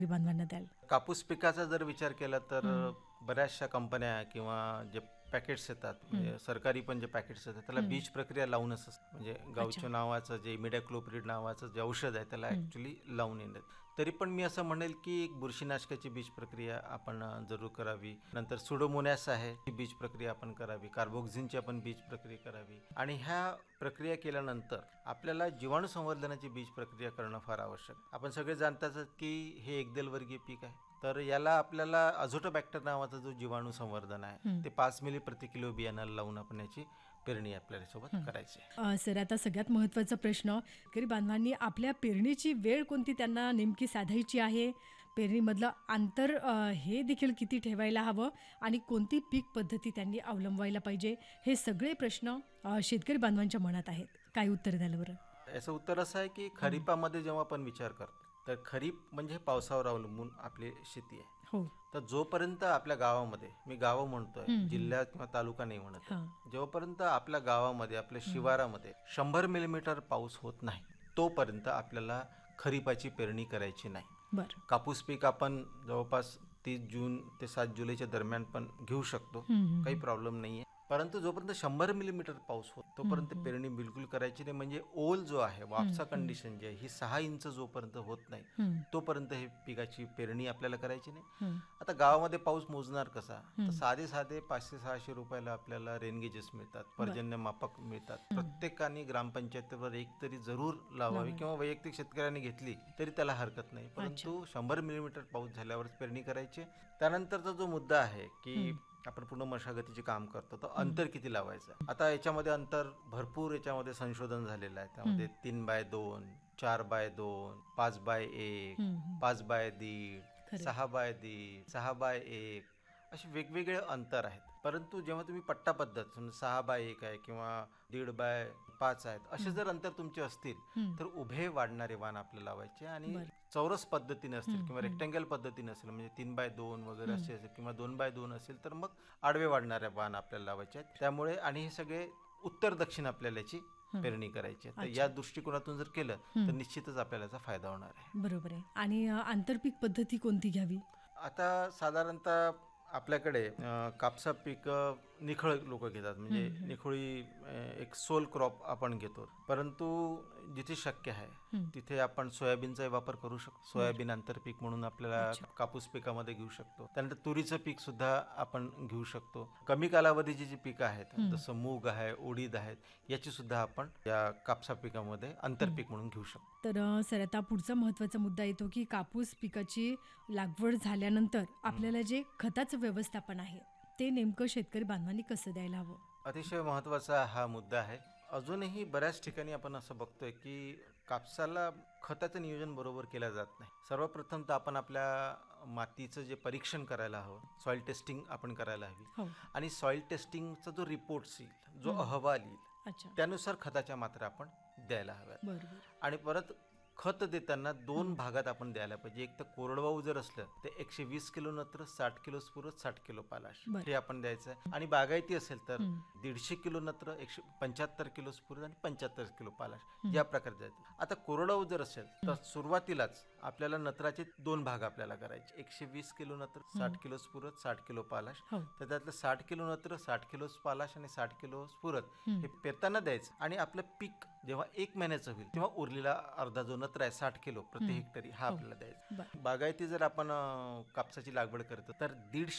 बांधवांना द्याल? कापूस पिकाचा जर विचार केला तर बऱ्याचशा कंपन्या किंवा जे पॅकेट्स येतात, म्हणजे सरकारी पण जे पॅकेट्स येतात त्याला बीज प्रक्रिया लावूनच असतं. म्हणजे अच्छा. गावचो नावाचं जे इमिडाक्लोप्रिड नावाचं जे औषध आहे त्याला ॲक्च्युली लावून येतात. तरी पण मी असं म्हणेल की एक बुरशीनाशकाची बीज प्रक्रिया आपण जरूर करावी. नंतर सुडोमोनॅस आहे ही बीज प्रक्रिया आपण करावी. कार्बोक्झिनची आपण बीज प्रक्रिया करावी. आणि ह्या प्रक्रिया केल्यानंतर आपल्याला जीवाणू संवर्धनाची बीज प्रक्रिया करणं फार आवश्यक. आपण सगळे जाणताच की हे एकदलवर्गीय पीक आहे, तर याला आपल्याला अझोटोबॅक्टर नावाचा जो जीवाणू संवर्धन आहे ते 5 मिली प्रति किलो बियाण्याला लावून आपण याची पेरणी आपल्या सोबत करायची आहे. सर, आता सगळ्यात महत्त्वाचा प्रश्न, शेतकरी बांधवांनी आपल्या पेरणीची वेळ कोणती त्यांना नेमकी साधायची आहे, पेरणीमधलं अंतर हे देखील किती ठेवायला हवं आणि कोणती पीक पद्धती त्यांनी अवलंबायला पाहिजे, हे सगळे प्रश्न शेतकरी बांधवांच्या मनात आहेत. काय उत्तर द्याल बरं? याचं उत्तर असं आहे की खरीपामध्ये जेव्हा आपण विचार करतो तर खरीप म्हणजे पावसावर अवलंबून आपली शेती आहे. हो. तर जोपर्यंत आपल्या गावामध्ये, मी गाव म्हणतोय, जिल्हा किंवा तालुका नाही म्हणत, जोपर्यंत आपल्या गावामध्ये आपल्या शिवारामध्ये 100 मिलीमीटर पाऊस होत नाही तोपर्यंत आपल्याला खरीपाची पेरणी करायची नाही. बरं. कापूस पीक आपण जवळपास 30 जून ते 7 जुलैच्या दरम्यान पण घेऊ शकतो, काही प्रॉब्लेम नाही आहे. परंतु जोपर्यंत 100 मिलीमीटर पाऊस होत तोपर्यंत पेरणी बिलकुल करायची नाही. म्हणजे ओल जो आहे, वापसा कंडिशन जी आहे ही 6 इंच जोपर्यंत होत नाही तोपर्यंत हे पिकाची पेरणी आपल्याला करायची नाही. आता गावामध्ये पाऊस मोजणार कसा, तर साधे 500-600 रुपयाला आपल्याला रेनगेजेस मिळतात, पर्जन्य मापक मिळतात. प्रत्येकाने ग्रामपंचायतीवर एक तरी जरूर लावावी किंवा वैयक्तिक शेतकऱ्यांनी घेतली तरी त्याला हरकत नाही. परंतु 100 मिलीमीटर पाऊस झाल्यावरच पेरणी करायची. त्यानंतरचा जो मुद्दा आहे की आपण पूर्ण मशागतीचे काम करतो, तर अंतर किती लावायचं. आता याच्यामध्ये अंतर भरपूर, याच्यामध्ये संशोधन झालेलं आहे. त्यामध्ये 3x2, 4x2, 5x1, 5x1.5, 6x1.5, 6x1 असे वेगवेगळे अंतर आहेत. परंतु जेव्हा तुम्ही पट्टा पद्धत, समजा 6x1 आहे किंवा 1.5x5 आहेत, असे जर अंतर तुमचे असतील तर उभे वाढणारे वाण आपल्याला लावायचे. आणि चौरस पद्धतीने असतील किंवा रेक्टँगल पद्धतीने असेल, म्हणजे 3x2 वगैरे असे असेल किंवा 2x2 असेल, तर मग आडवे वाढणाऱ्या वाण आपल्याला लावायचे आहेत. त्यामुळे, आणि हे सगळे उत्तर दक्षिण आपल्याला याची पेरणी करायची आहे. तर या दृष्टिकोनातून जर केलं तर निश्चितच आपल्याला याचा फायदा होणार आहे. बरोबर आहे. आणि आंतरपीक पद्धती कोणती घ्यावी? आता साधारणतः आपल्याकडे कापसा पीक निखळ लोक घेतात, म्हणजे निखोळी एक सोल क्रॉप आपण घेतो. परंतु जिथे शक्य आहे तिथे आपण सोयाबीनचा वापर करू शकतो. सोयाबीन आंतरपीक म्हणून आपल्याला कापूस पिकामध्ये घेऊ शकतो. त्यानंतर तुरीचं पीक सुद्धा आपण घेऊ शकतो. कमी कालावधीची जी पिकं आहेत, जसं मूग आहे, उडीद आहेत, याची सुद्धा आपण या कापसा पिकामध्ये आंतरपीक म्हणून घेऊ शकतो. तर सर, आता पुढचा महत्त्वाचा मुद्दा येतो की कापूस पिकाची लागवड झाल्यानंतर आपल्याला जे खताचं व्यवस्थापन आहे ते नेमकं शेतकरी बांधवांनी कसं द्यायला हवं? अतिशय महत्त्वाचा हा मुद्दा आहे. अजूनही बऱ्याच ठिकाणी आपण असं बघतोय की कापसाला खताचं नियोजन बरोबर केलं जात नाही. सर्वप्रथम तर आपण आपल्या मातीचं जे परीक्षण करायला हवं, सॉईल टेस्टिंग आपण करायला हवी. आणि सॉईल टेस्टिंगचा जो रिपोर्ट येईल, जो अहवाल येईल, त्यानुसार खताच्या मात्रा आपण द्यायला हव्यात. आणि परत खत देताना 2 भागात आपण द्यायला पाहिजे. एक तर कोरडवाहू जर असलं तर 120 किलो नत्र, 60 किलो स्फुरद, 60 किलो पालाश हे आपण द्यायचं आहे. आणि बागायती असेल तर 150 किलो नत्र, 175 किलो स्फुरद आणि 75 किलो पालाश या प्रकारे द्यायचं. आता कोरडवाहू जर असेल तर सुरुवातीलाच आपल्याला नत्राचे 2 भाग आपल्याला करायचे. 120 किलो नत्र, 60 किलो स्फुरद, 60 किलो पालाश. तर त्यातलं 60 किलो नत्र, 60 किलो पालाश आणि 60 किलो स्फुरद हे पेरताना द्यायचं. आणि आपलं पीक जेव्हा 1 महिन्याचं होईल तेव्हा उरलेला अर्धा जो नत्र आहे 60 किलो प्रति हेक्टरी हा आपल्याला द्यायचा. बागायती जर आपण कापसाची लागवड करतो तर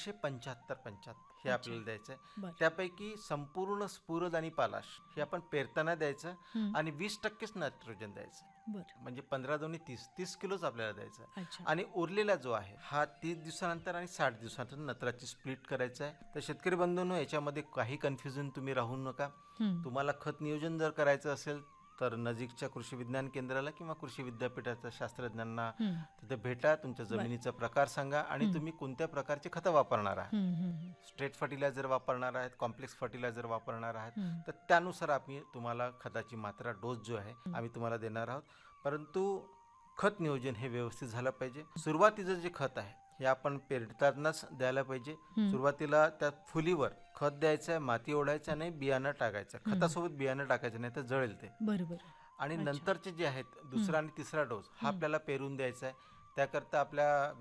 175-75 हे आपल्याला द्यायचं आहे. त्यापैकी संपूर्ण स्फुरद आणि पालाश हे आपण पेरताना द्यायचं आणि 20%च नायट्रोजन द्यायचं. म्हणजे 15-2-30 किलोच आपल्याला द्यायचं. आणि उरलेला जो आहे हा 30 दिवसानंतर आणि 60 दिवसानंतर नत्राची स्प्लिट करायचं आहे. तर शेतकरी बंधूंनो, याच्यामध्ये काही कन्फ्युजन तुम्ही राहू नका. तुम्हाला खत नियोजन जर करायचं असेल तर नजीकच्या कृषी विज्ञान केंद्राला किंवा कृषी विद्यापीठाच्या शास्त्रज्ञांना तिथे भेटा. तुमच्या जमिनीचा प्रकार सांगा आणि तुम्ही कोणत्या प्रकारचे खतं वापरणार आहात. स्ट्रेट फर्टिलायझर वापरणार आहात, कॉम्प्लेक्स फर्टिलायझर वापरणार आहात, तर त्यानुसार आम्ही तुम्हाला खताची मात्रा, डोस जो आहे आम्ही तुम्हाला देणार आहोत. परंतु खत नियोजन हे व्यवस्थित झालं पाहिजे. सुरुवातीचं जे खत आहे हे आपण पेरतानाच द्यायला पाहिजे. सुरुवातीला त्या फुलीवर खत द्यायचं आहे, माती ओढायचं नाही, बियाणं टाकायचं. खतासोबत बियाणं टाकायचं नाही तर जळेल ते. बरोबर. आणि नंतरचे जे आहेत दुसरा आणि तिसरा डोस हा आपल्याला पेरून द्यायचा आहे. त्याकरता आपल्या